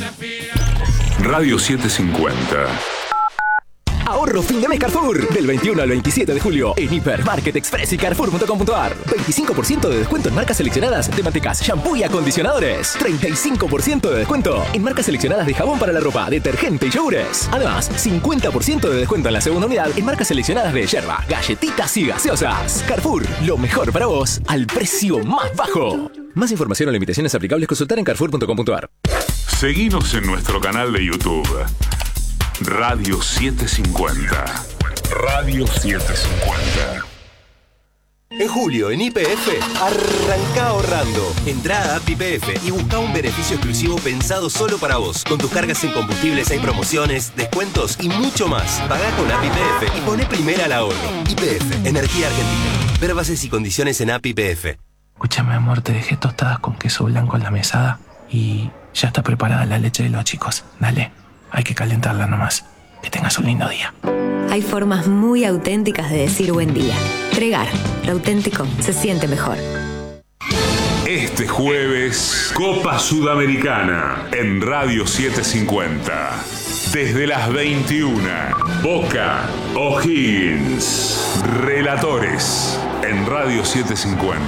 Radio 750. Ahorro fin de mes Carrefour. Del 21 al 27 de julio en Hiper, Market Express y Carrefour.com.ar. 25% de descuento en marcas seleccionadas de mantecas, shampoo y acondicionadores. 35% de descuento en marcas seleccionadas de jabón para la ropa, detergente y yogures. Además, 50% de descuento en la segunda unidad en marcas seleccionadas de yerba, galletitas y gaseosas. Carrefour, lo mejor para vos al precio más bajo. Más información o limitaciones aplicables consultar en Carrefour.com.ar. Seguinos en nuestro canal de YouTube. Radio 750. Radio 750. En julio, en YPF, arranca ahorrando. Entrá a App YPF y busca un beneficio exclusivo pensado solo para vos. Con tus cargas en combustibles hay promociones, descuentos y mucho más. Pagá con App YPF y poné primera al ahorro. YPF, Energía Argentina. Ver bases y condiciones en App YPF. Escúchame, amor, te dejé tostadas con queso blanco en la mesada y ya está preparada la leche de los chicos. Dale, hay que calentarla nomás. Que tengas un lindo día. Hay formas muy auténticas de decir buen día. Tregar, lo auténtico se siente mejor. Este jueves, Copa Sudamericana en Radio 750. Desde las 21, Boca O'Higgins. Relatores en Radio 750.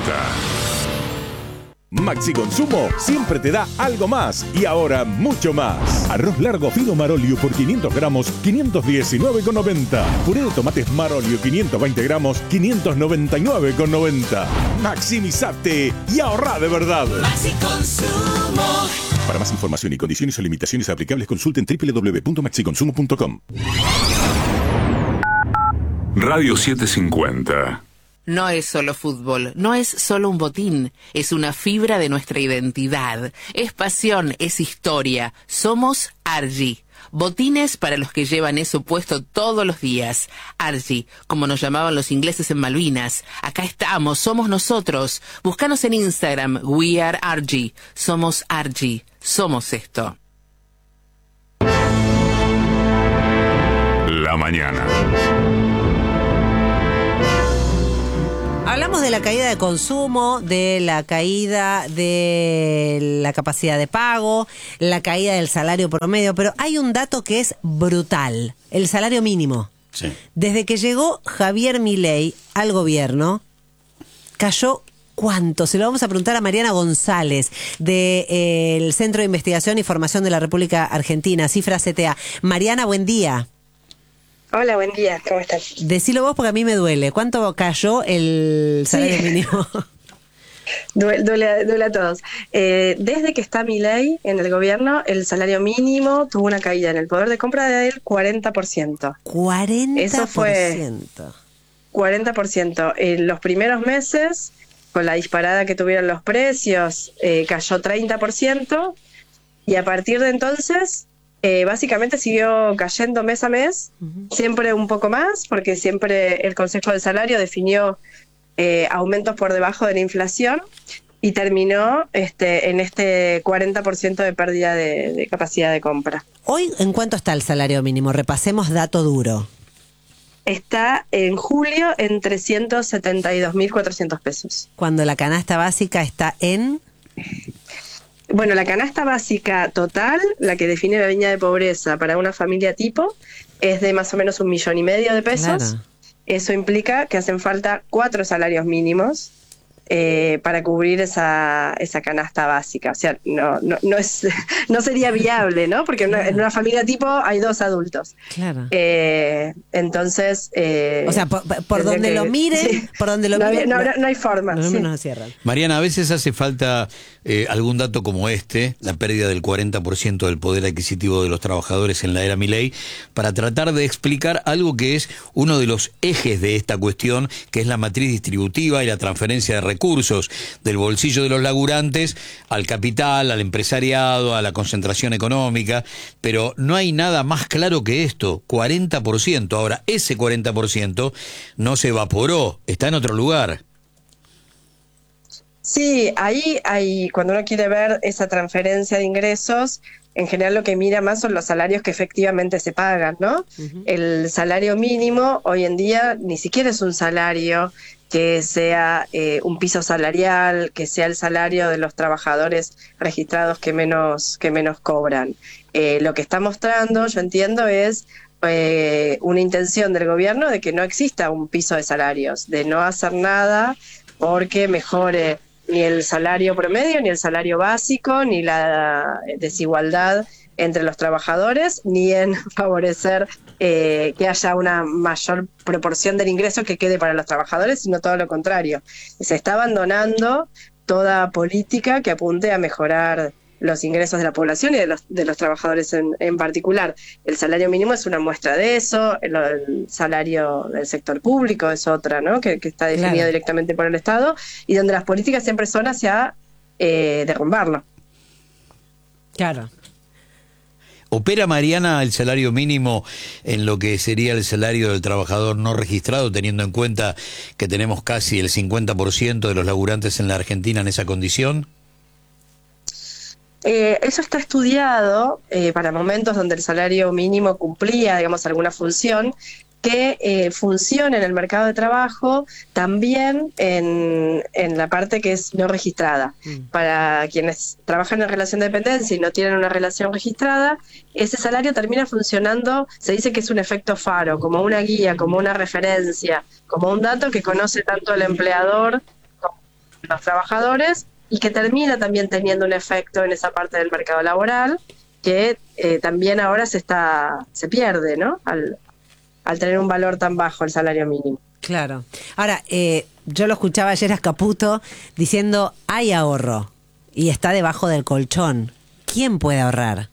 Maxi Consumo siempre te da algo más y ahora mucho más. Arroz largo fino Marolio por 500 gramos, 519,90. Puré de tomates Marolio 520 gramos, 599,90. Maximizate y ahorra de verdad. Maxi Consumo. Para más información y condiciones o limitaciones aplicables, consulten www.maxiconsumo.com. Radio 750. No es solo fútbol, no es solo un botín, es una fibra de nuestra identidad, es pasión, es historia. Somos Argy. Botines para los que llevan eso puesto todos los días. Argy, como nos llamaban los ingleses en Malvinas. Acá estamos, somos nosotros. Búscanos en Instagram, We Are Argy. Somos Argy, somos esto. La mañana. Hablamos de la caída de consumo, de la caída de la capacidad de pago, la caída del salario promedio, pero hay un dato que es brutal, el salario mínimo. Sí. Desde que llegó Javier Milei al gobierno, cayó ¿cuánto? Se lo vamos a preguntar a Mariana González, del Centro de Investigación y Formación de la República Argentina, Cifra CTA. Mariana, buen día. Hola, buen día, ¿cómo estás? Decilo vos porque a mí me duele. ¿Cuánto cayó el salario mínimo? Duele a todos. Desde que está Milei en el gobierno, el salario mínimo tuvo una caída en el poder de compra del 40%. 40%. Eso fue 40%. En los primeros meses, con la disparada que tuvieron los precios, cayó 30%, y a partir de entonces básicamente siguió cayendo mes a mes, siempre un poco más, porque siempre el Consejo del Salario definió aumentos por debajo de la inflación, y terminó en este 40% de pérdida de capacidad de compra. Hoy, ¿en cuánto está el salario mínimo? Repasemos dato duro. Está en julio en 372.400 pesos. Cuando la canasta básica está en... Bueno, la canasta básica total, la que define la línea de pobreza para una familia tipo, es de más o menos 1,5 millones de pesos. Claro. Eso implica que hacen falta 4 salarios mínimos para cubrir esa canasta básica. O sea, no sería viable, ¿no? Porque en una familia tipo hay 2 adultos. Claro. Entonces... o sea, por donde lo mires, sí, por donde lo mires... No hay forma. No, sí. no cierran. Mariana, a veces hace falta algún dato como este, la pérdida del 40% del poder adquisitivo de los trabajadores en la era Milei, para tratar de explicar algo que es uno de los ejes de esta cuestión, que es la matriz distributiva y la transferencia de recursos del bolsillo de los laburantes al capital, al empresariado, a la concentración económica, pero no hay nada más claro que esto, 40%. Ahora, ese 40% no se evaporó, está en otro lugar. Sí, ahí hay, cuando uno quiere ver esa transferencia de ingresos, en general lo que mira más son los salarios que efectivamente se pagan, ¿no? El salario mínimo hoy en día ni siquiera es un salario que sea un piso salarial, que sea el salario de los trabajadores registrados que menos cobran. Lo que está mostrando, yo entiendo, es una intención del gobierno de que no exista un piso de salarios, de no hacer nada porque mejore ni el salario promedio, ni el salario básico, ni la desigualdad entre los trabajadores, ni en favorecer que haya una mayor proporción del ingreso que quede para los trabajadores, sino todo lo contrario. Se está abandonando toda política que apunte a mejorar los ingresos de la población y de los trabajadores en particular. El salario mínimo es una muestra de eso, el salario del sector público es otra, ¿no? Que está definido directamente por el Estado, y donde las políticas siempre son hacia derrumbarlo. Claro. ¿Opera, Mariana, el salario mínimo en lo que sería el salario del trabajador no registrado, teniendo en cuenta que tenemos casi el 50% de los laburantes en la Argentina en esa condición? Eso está estudiado para momentos donde el salario mínimo cumplía, digamos, alguna función, que funcione en el mercado de trabajo también en la parte que es no registrada. Para quienes trabajan en relación de dependencia y no tienen una relación registrada, ese salario termina funcionando, se dice que es un efecto faro, como una guía, como una referencia, como un dato que conoce tanto el empleador como los trabajadores, y que termina también teniendo un efecto en esa parte del mercado laboral que también ahora se pierde, ¿no? Al tener un valor tan bajo el salario mínimo. Claro. Ahora, yo lo escuchaba ayer a Caputo diciendo, hay ahorro y está debajo del colchón. ¿Quién puede ahorrar?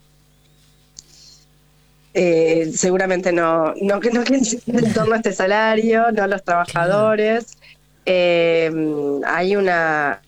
Seguramente no que en torno a este salario, no los trabajadores. Hay una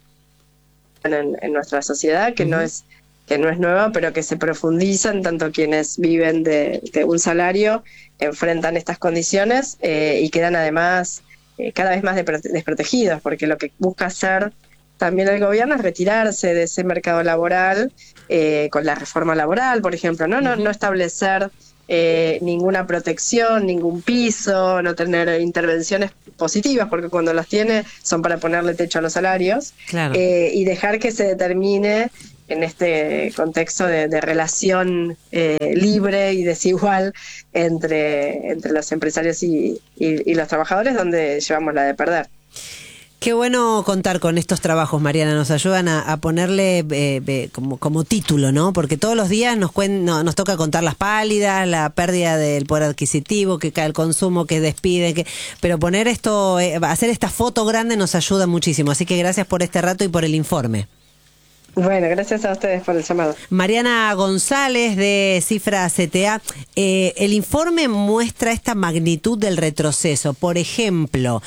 en nuestra sociedad que no es nueva, pero que se profundiza en tanto quienes viven de un salario enfrentan estas condiciones y quedan además cada vez más desprotegidos, porque lo que busca hacer también el gobierno es retirarse de ese mercado laboral con la reforma laboral, por ejemplo, no establecer ninguna protección, ningún piso, no tener intervenciones positivas, porque cuando las tiene son para ponerle techo a los salarios, y dejar que se determine en este contexto de relación libre y desigual entre los empresarios y los trabajadores, donde llevamos la de perder. Qué bueno contar con estos trabajos, Mariana, nos ayudan a ponerle como título, ¿no? Porque todos los días nos toca contar las pálidas, la pérdida del poder adquisitivo, que cae el consumo, que despiden, pero poner esto, hacer esta foto grande nos ayuda muchísimo, así que gracias por este rato y por el informe. Bueno, gracias a ustedes por el llamado. Mariana González de Cifra CTA, el informe muestra esta magnitud del retroceso. Por ejemplo,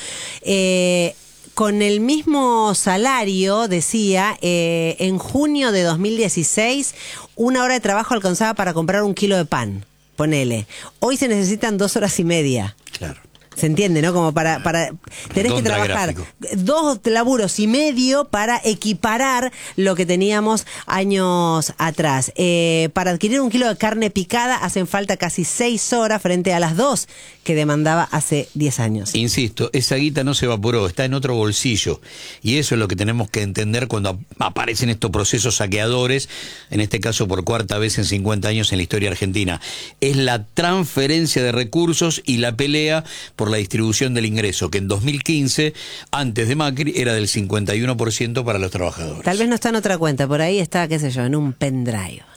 con el mismo salario, decía, en junio de 2016, 1 hora de trabajo alcanzaba para comprar 1 kilo de pan, ponele. Hoy se necesitan 2 horas y media. Claro. ¿Se entiende, no? Como para tenés que trabajar 2 laburos y medio para equiparar lo que teníamos años atrás. Para adquirir 1 kilo de carne picada hacen falta casi 6 horas frente a las 2 que demandaba hace 10 años. Insisto, esa guita no se evaporó, está en otro bolsillo. Y eso es lo que tenemos que entender cuando aparecen estos procesos saqueadores, en este caso por 4ª vez en 50 años en la historia argentina. Es la transferencia de recursos y la pelea por la distribución del ingreso, que en 2015, antes de Macri, era del 51% para los trabajadores. Tal vez no está en otra cuenta, por ahí está, qué sé yo, en un pendrive.